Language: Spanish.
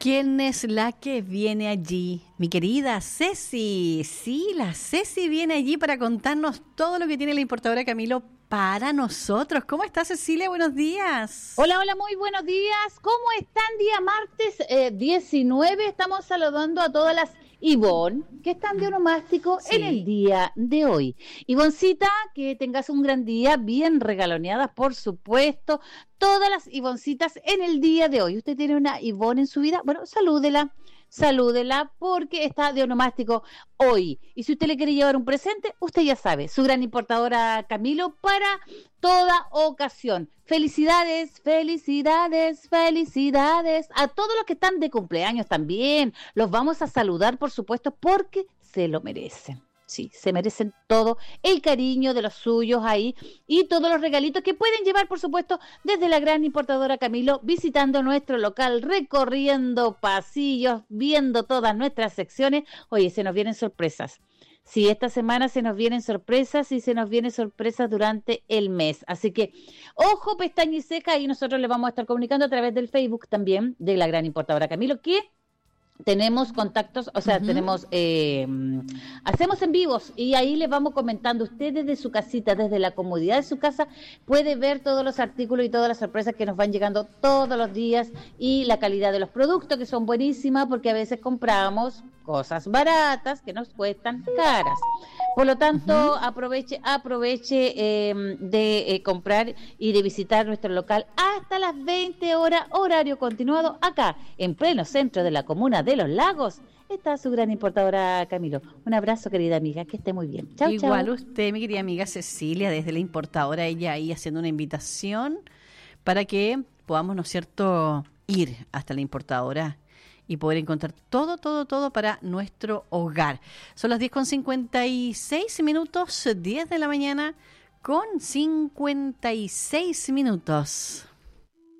¿Quién es la que viene allí? Mi querida Ceci. Sí, la Ceci viene allí para contarnos todo lo que tiene la importadora Camilo para nosotros. ¿Cómo está, Cecilia? Buenos días. Hola, hola, muy buenos días. ¿Cómo están? Día martes 19. Estamos saludando a todas las Ivonne que están de onomástico en el día de hoy. Ivoncita, que tengas un gran día, bien regaloneadas, por supuesto. Todas las Ivoncitas en el día de hoy. ¿Usted tiene una Ivonne en su vida? Bueno, salúdela porque está de onomástico hoy. Y si usted le quiere llevar un presente, usted ya sabe, su gran importadora Camilo para toda ocasión. Felicidades, felicidades, felicidades a todos los que están de cumpleaños también. Los vamos a saludar, por supuesto, porque se lo merecen. Sí, se merecen todo el cariño de los suyos ahí y todos los regalitos que pueden llevar, por supuesto, desde la gran importadora Camilo, visitando nuestro local, recorriendo pasillos, viendo todas nuestras secciones. Oye, se nos vienen sorpresas. Sí, esta semana se nos vienen sorpresas y se nos vienen sorpresas durante el mes. Así que, ojo, pestaña y ceja, y nosotros les vamos a estar comunicando a través del Facebook también de la gran importadora Camilo, que tenemos contactos, o sea, tenemos, hacemos en vivos y ahí les vamos comentando. Usted desde su casita, desde la comodidad de su casa, puede ver todos los artículos y todas las sorpresas que nos van llegando todos los días y la calidad de los productos, que son buenísimas, porque a veces compramos cosas baratas que nos cuestan caras. Por lo tanto, aproveche de comprar y de visitar nuestro local hasta las 20 horas, horario continuado, acá, en pleno centro de la comuna de Los Lagos. Está su gran importadora Camilo. Un abrazo, querida amiga, que esté muy bien. Chau, Igual chau. usted, mi querida amiga Cecilia, desde la importadora, ella ahí haciendo una invitación para que podamos, ¿no es cierto?, ir hasta la importadora y poder encontrar todo para nuestro hogar. Son las 10:56, 10 de la mañana con 56 minutos.